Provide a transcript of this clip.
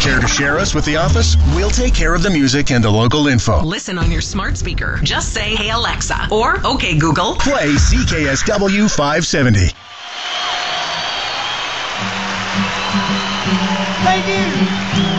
Care to share us with the office? We'll take care of the music and the local info. Listen on your smart speaker. Just say, "Hey Alexa," or "Okay Google." Play CKSW 570. Thank you.